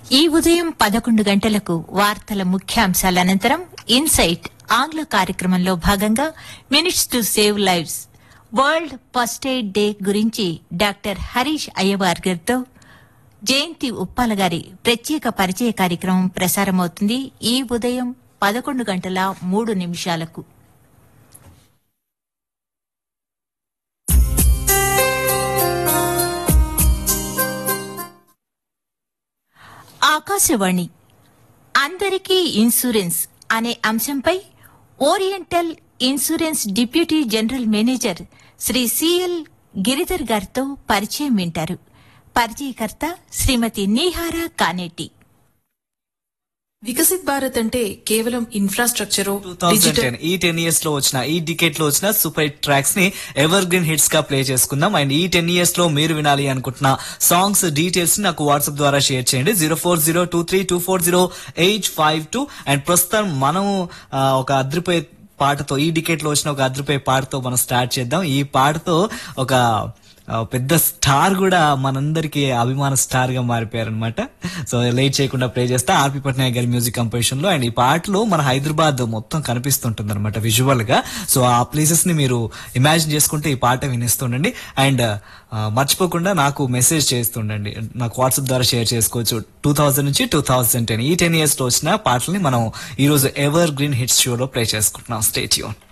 ఈ ఉదయం 11 గంటలకు వార్తల ముఖ్యాంశాల అనంతరం ఇన్సైట్ ఆంగ్ల కార్యక్రమంలో భాగంగా minutes to save lives world first aid day గురించి డాక్టర్ హరీష్ అయ్యవార్ గారితో జయంతి ఉప్పాల గారి ప్రత్యేక పరిచయ కార్యక్రమం ప్రసారమవుతుంది ఈ ఉదయం 11:03 ఆకాశవాణి అందరికీ ఇన్సూరెన్స్ అనే అంశంపై oriental insurance deputy general manager Shri CL Giridhar గారితో పరిచయం వింటారు. పరిచయకర్త శ్రీమతి నీహారా కానేటి. వికసిత్ భారత్ అంటే కేవలం ఇన్ఫ్రాస్ట్రక్చర్ 2010 ఈ 10 ఇయర్స్ లో వచ్చిన ఈ డికేట్ లో వచ్చిన సూపర్ హిట్ ట్రాక్స్ ని ఎవర్ గ్రీన్ హిట్స్ గా ప్లే చేసుకుందాం. అండ్ ఈ 10 ఇయర్స్ లో మీరు వినాలి అనుకుంటున్న సాంగ్స్ డీటెయిల్స్ ని నాకు వాట్సాప్ ద్వారా షేర్ చేయండి 040232408552. అండ్ ప్రస్తుతం మనం ఒక అద్రిపోయే పాటతో ఈ డికేట్ లో వచ్చిన ఒక అద్రిపోయే పాటతో మనం స్టార్ట్ చేద్దాం. ఈ పాటతో ఒక పెద్ద స్టార్ కూడా మనందరికి అభిమాన స్టార్ గా మారిపోయారనమాట. సో లేట్ చేయకుండా ప్లే చేస్తా ఆర్పి పట్నాయక్ గారి మ్యూజిక్ కంపోజిషన్ లో. అండ్ ఈ పాటలో మన హైదరాబాద్ మొత్తం కనిపిస్తుంటుంది అనమాట విజువల్ గా. సో ఆ ప్లేసెస్ ని మీరు ఇమాజిన్ చేసుకుంటే ఈ పాట వినిస్తుండండి. అండ్ మర్చిపోకుండా నాకు మెసేజ్ చేస్తుండండి, నాకు వాట్సాప్ ద్వారా షేర్ చేసుకోవచ్చు. 2000 నుంచి 2010 ఈ 10 ఇయర్స్ లో వచ్చిన పాటల్ని మనం ఈ రోజు ఎవర్ గ్రీన్ హిట్స్ షోలో ప్లే చేసుకుంటున్నాం. Stay tune.